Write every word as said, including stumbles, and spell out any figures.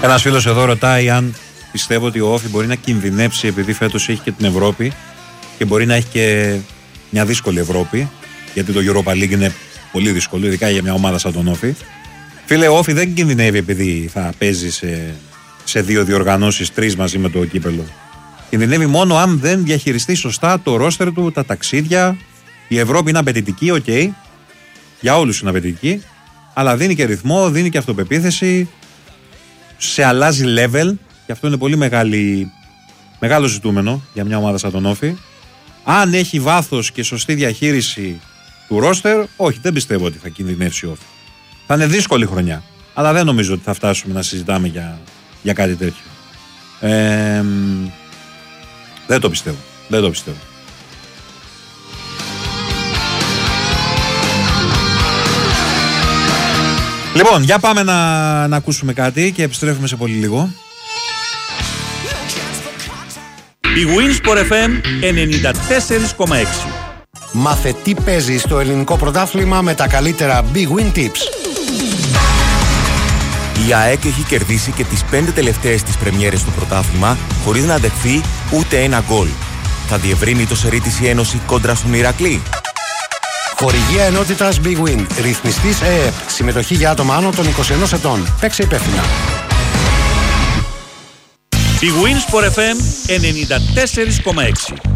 Ένας φίλος εδώ ρωτάει αν πιστεύω ότι ο Όφι μπορεί να κινδυνεύσει επειδή φέτος έχει και την Ευρώπη και μπορεί να έχει και μια δύσκολη Ευρώπη, γιατί το Europa League είναι πολύ δύσκολο, ειδικά για μια ομάδα σαν τον Όφι. Φίλε, ο Όφι δεν κινδυνεύει επειδή θα παίζει σε, σε δύο διοργανώσεις, τρεις μαζί με το κύπελο. Κινδυνεύει μόνο αν δεν διαχειριστεί σωστά το ρόστερ του, τα ταξίδια. Η Ευρώπη είναι απαιτητική, οκ. Okay. Για όλους είναι απαιτητική. Αλλά δίνει και ρυθμό, δίνει και αυτοπεποίθηση. Σε αλλάζει level. Και αυτό είναι πολύ μεγάλη, μεγάλο ζητούμενο για μια ομάδα σαν τον Όφι. Αν έχει βάθος και σωστή διαχείριση του ρόστερ, όχι, δεν πιστεύω ότι θα κινδυνεύσει ο Όφι. Θα είναι δύσκολη χρονιά. Αλλά δεν νομίζω ότι θα φτάσουμε να συζητάμε για, για κάτι τέτοιο. Ε, δεν το πιστεύω. Δεν το πιστεύω. Λοιπόν, για πάμε να, να ακούσουμε κάτι και επιστρέφουμε σε πολύ λίγο. Η Winsport εφ εμ ενενήντα τέσσερα κόμμα έξι. Μάθε τι παίζει στο ελληνικό πρωτάθλημα με τα καλύτερα Big Win Tips. Η ΑΕΚ έχει κερδίσει και τις πέντε τελευταίες της πρεμιέρες του πρωτάθλημα χωρίς να δεχθεί ούτε ένα γκολ. Θα διευρύνει το σερί της η Ένωση κόντρα στον Ηρακλή. Χορηγία ενότητας Big Win. Ρυθμιστής ΕΕΠ. Συμμετοχή για άτομα άνω των είκοσι ενός ετών. Παίξε υπεύθυνα. Η Winsport εφ εμ ενενήντα τέσσερα κόμμα έξι.